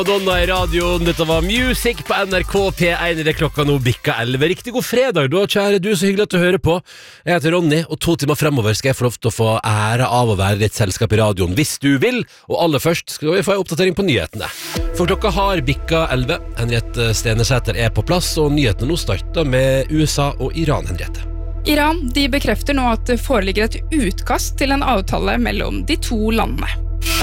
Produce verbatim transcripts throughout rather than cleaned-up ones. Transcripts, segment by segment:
Madonna i radioen, dette var Music på N R K P én i det klokka nå bikka elleve. Riktig god fredag da, kjære du, så hyggelig at du hører på. Jeg heter Ronny, og to timer fremover skal jeg få lov til å få ære av å være ditt selskap i radioen, hvis du vil. Og aller først skal vi få en oppdatering på nyhetene. For klokka har bikka elleve. Henriette Stenesæter er på plass, og nyhetene nå starter med U S A og Iran, Henriette. Iran de bekrefter nå at det foreligger et utkast til en avtale mellom de to landene.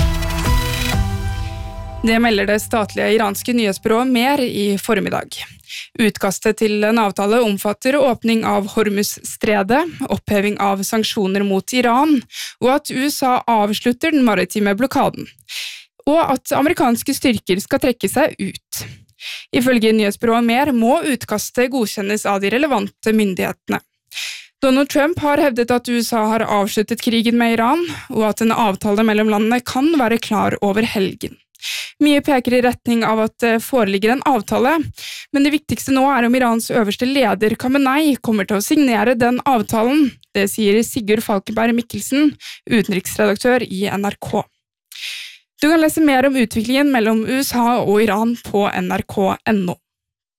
Det melder det statlige iranske nyhetsbyrået Mer i formiddag. Utkastet til en avtale omfatter åpning av Hormuz-stredet, oppheving av sanksjoner mot Iran, og at U S A avslutter den maritime blokaden, og at amerikanske styrker skal trekke seg ut. Ifølge nyhetsbyrået Mer må utkastet godkjennes av de relevante myndighetene. Donald Trump har hevdet at U S A har avsluttet krigen med Iran, og at en avtale mellom landene kan være klar over helgen. Mye peker i retning av at det foreligger en avtale, men det viktigste nå er om Irans øverste leder Khamenei kommer til å signere den avtalen. Det sier Sigurd Falkenberg Mikkelsen, utenriksredaktør i N R K. Du kan lese mer om utviklingen mellom U S A og Iran på N R K punktum N O.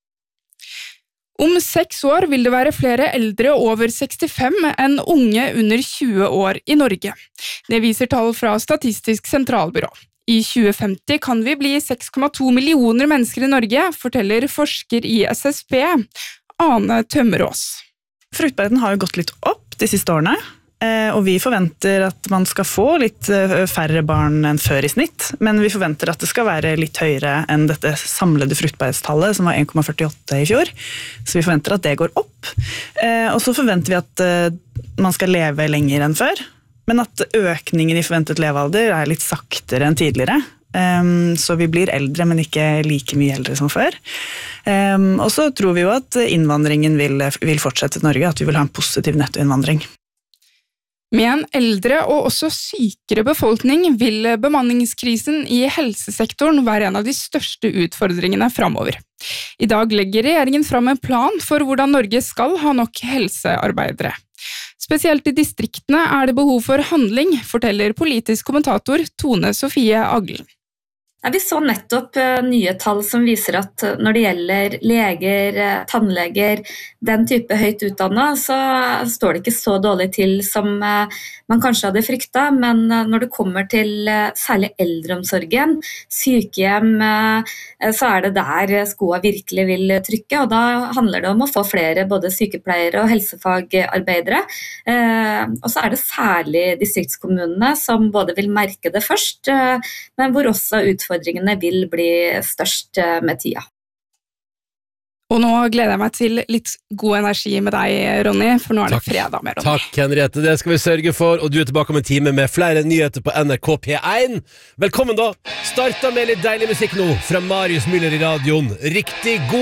Om seks år vil det være flere eldre over sekstifem enn unge under tjue år i Norge. Det viser tall fra Statistisk sentralbyrå. I tjue femti kan vi bli seks komma to millioner mennesker i Norge, forteller forsker i S S B, Ane Tømmerås. Fruktbarheten har jo gått litt opp de siste årene, og vi forventer at man skal få litt færre barn enn før i snitt, men vi forventer at det skal være litt høyere enn dette samlede fruktbarhetstallet, som var en komma førtiåtte i fjor, så vi forventer at det går opp. Og så forventer vi at man skal leve lenger enn før, men at økningen i forventet levealder er litt saktere enn tidligere. Um, så vi blir eldre, men ikke like mye eldre som før. Um, og så tror vi jo at innvandringen vil, vil fortsette til Norge, at vi vil ha en positiv nettoinnvandring. Med en eldre og også sykere befolkning vil bemanningskrisen i helsesektoren være en av de største utfordringene fremover. I dag legger regjeringen fram en plan for hvordan Norge skal ha nok helsearbeidere. Spesielt i distriktene er det behov for handling, forteller politisk kommentator Tone Sofie Aglen. Vi så nettopp nye tall som viser at når det gjelder leger, tannleger, den type høyt utdannet, så står det ikke så dårlig til som man kanskje hadde fryktet, men når det kommer til særlig eldreomsorgen, sykehjem, så er det der skoa virkelig vil trykke, og da handler det om å få flere både sykepleiere og helsefagarbeidere, og så er det særlig distriktskommunene som både vil merke det først, men hvor også utfordringen Utfordringene vil bli størst med tida. Og nå gleder jeg meg til litt god energi med deg, Ronny, for nå er det Takk. fredag med Ronny. Takk, Henriette, det skal vi sørge for, og du er tilbake om en time med flere nyheter på N R K P én. Velkommen da! Starta med litt deilig musikk nå fra Marius Müller i radioen. Riktig god